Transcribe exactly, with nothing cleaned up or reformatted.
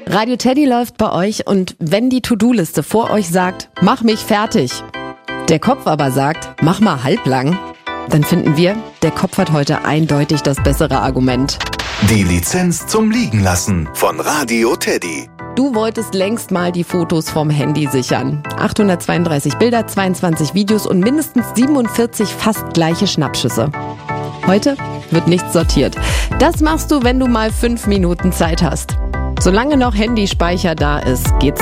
Radio Teddy läuft bei euch und wenn die To-Do-Liste vor euch sagt, mach mich fertig, der Kopf aber sagt, mach mal halblang, dann finden wir, der Kopf hat heute eindeutig das bessere Argument. Die Lizenz zum Liegenlassen von Radio Teddy. Du wolltest längst mal die Fotos vom Handy sichern. achthundertzweiunddreißig Bilder, zweiundzwanzig Videos und mindestens siebenundvierzig fast gleiche Schnappschüsse. Heute wird nichts sortiert. Das machst du, wenn du mal fünf Minuten Zeit hast. Solange noch Handyspeicher da ist, geht's